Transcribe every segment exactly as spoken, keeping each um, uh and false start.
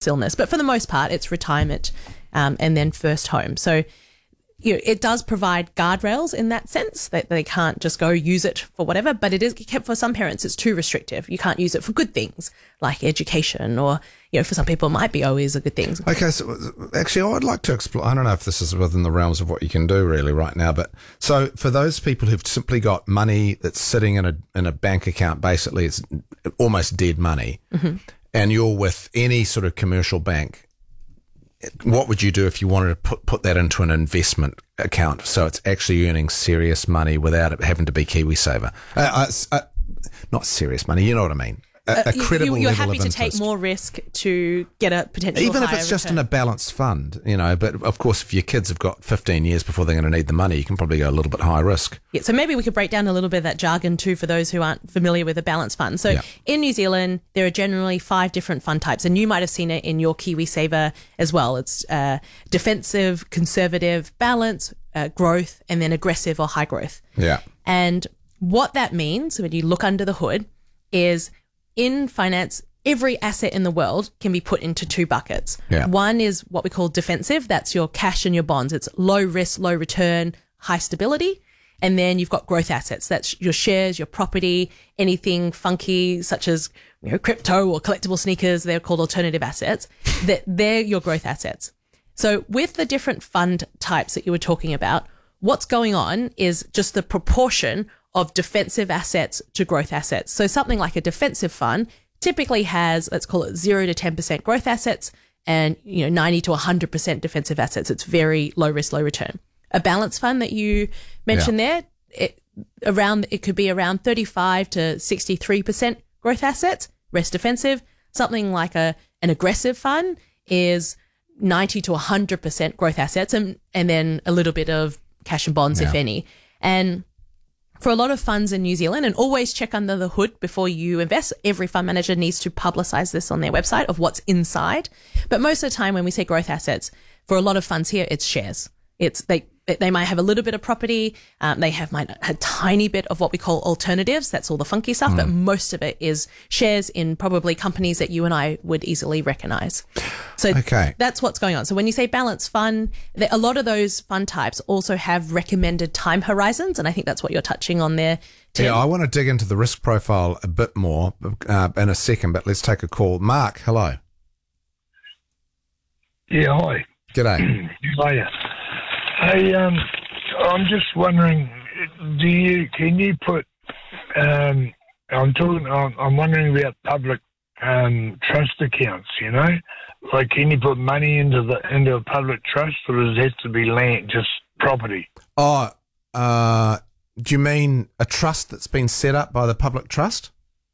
illness. But for the most part, it's retirement um, and then first home. So you know, it does provide guardrails in that sense that they can't just go use it for whatever, but it is kept for some parents, it's too restrictive. You can't use it for good things like education or, you know, for some people it might be always a good thing. Okay, so actually I'd like to explore, I don't know if this is within the realms of what you can do really right now, but so for those people who've simply got money that's sitting in a in a bank account, basically it's almost dead money, mm-hmm. and you're with any sort of commercial bank, what would you do if you wanted to put, put that into an investment account so it's actually earning serious money without it having to be KiwiSaver? Uh, uh, uh, not serious money, you know what I mean? A, a credible you, you're level happy of to interest. take more risk to get a potential even if higher it's just return. in a balanced fund, you know. But of course, if your kids have got fifteen years before they're going to need the money, you can probably go a little bit high risk. Yeah, so maybe we could break down a little bit of that jargon too for those who aren't familiar with a balanced fund. So yeah. in New Zealand, there are generally five different fund types, and you might have seen it in your KiwiSaver as well. It's uh, defensive, conservative, balance, uh, growth, and then aggressive or high growth. Yeah. And what that means when you look under the hood is in finance, every asset in the world can be put into two buckets. Yeah. One is what we call defensive. That's your cash and your bonds. It's low risk, low return, high stability. And then you've got growth assets. That's your shares, your property, anything funky such as, you know, crypto or collectible sneakers. They're called alternative assets. That they're your growth assets. So with the different fund types that you were talking about, what's going on is just the proportion of defensive assets to growth assets. So something like a defensive fund typically has, let's call it zero to ten percent growth assets and, you know, ninety to one hundred percent defensive assets. It's very low risk, low return. A balanced fund that you mentioned yeah. there, it, around, it could be around thirty-five to sixty-three percent growth assets, rest defensive. Something like a, an aggressive fund is ninety to one hundred percent growth assets and, and then a little bit of cash and bonds, yeah. if any. And for a lot of funds in New Zealand, and always check under the hood before you invest. Every fund manager needs to publicize this on their website of what's inside. But most of the time when we say growth assets, for a lot of funds here, it's shares. It's they they might have a little bit of property. Um, they have might a tiny bit of what we call alternatives. That's all the funky stuff. Mm. But most of it is shares in probably companies that you and I would easily recognize. So okay. that's what's going on. So when you say balanced fund, a lot of those fund types also have recommended time horizons. And I think that's what you're touching on there, Tim. Yeah, I want to dig into the risk profile a bit more uh, in a second, but let's take a call. Mark, hello. Yeah, hi. G'day. Hiya. Hey, um, I'm just wondering, do you can you put? Um, I'm talking. I'm, I'm wondering about public um, trust accounts. You know, like can you put money into the into a public trust, or does it have to be land, just property? Oh, uh, do you mean a trust that's been set up by the public trust?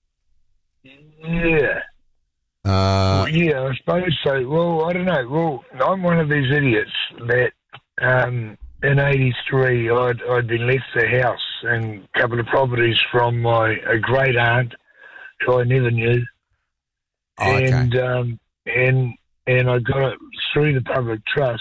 Yeah. Uh, well, yeah, I suppose so. Well, I don't know. Well, I'm one of these idiots that. Um, in eighty-three, I'd, I'd been left the house and a couple of properties from my a great aunt, who I never knew, oh, okay. and um, and and I got it through the public trust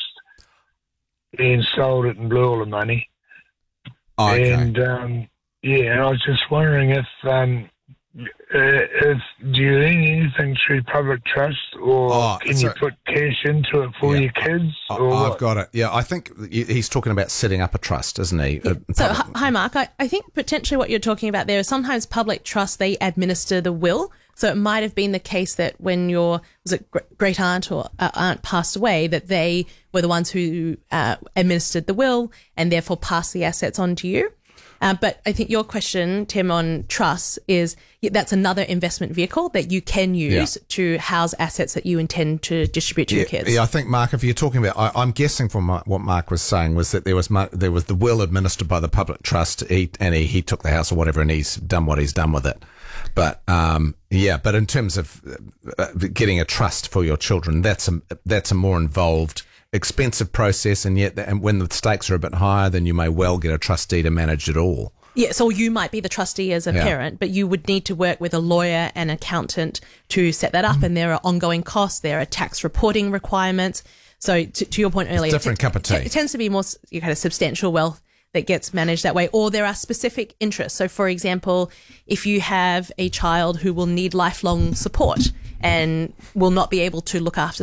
and sold it and blew all the money. Oh, okay. And um, yeah, and I was just wondering if um, uh, if do you need anything through public trust, or Oh, can so- you put cash into it for Yeah. your kids? I- Or I've what? got it. Yeah, I think he's talking about setting up a trust, isn't he? Yeah. A So, public- hi- hi, Mark. I, I think potentially what you're talking about there is sometimes public trust, they administer the will. So it might have been the case that when your was it great aunt or uh, aunt passed away, that they were the ones who uh, administered the will and therefore passed the assets on to you. Uh, but I think your question, Tim, on trusts is yeah, that's another investment vehicle that you can use Yeah. to house assets that you intend to distribute to yeah, your kids. yeah, I think Mark, if you're talking about, I, I'm guessing from my, what Mark was saying was that there was mo- there was the will administered by the public trust, he, and he, he took the house or whatever, and he's done what he's done with it. But um, yeah, but in terms of uh, getting a trust for your children, that's a that's a more involved, expensive process, and yet, and when the stakes are a bit higher, then you may well get a trustee to manage it all. Yeah, so you might be the trustee as a Yeah. parent, but you would need to work with a lawyer and accountant to set that up, Mm-hmm. and there are ongoing costs, there are tax reporting requirements. So to, to your point earlier, different it, cup of tea. It tends to be more s- you kind of substantial wealth that gets managed that way, or there are specific interests. So, for example, if you have a child who will need lifelong support and will not be able to look after